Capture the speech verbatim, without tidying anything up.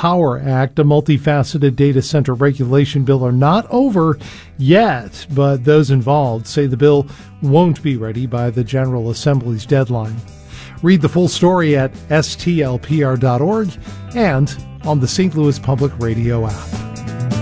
Power Act, a multifaceted data center regulation bill, are not over yet, but those involved say the bill won't be ready by the General Assembly's deadline. Read the full story at S T L P R dot org and on the Saint Louis Public Radio app.